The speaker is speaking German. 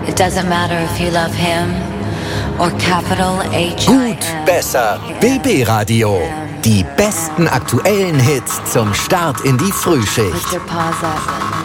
It doesn't matter if you love him or capital H. Gut, besser, BB Radio. Die besten aktuellen Hits zum Start in die Frühschicht. Put your paws up.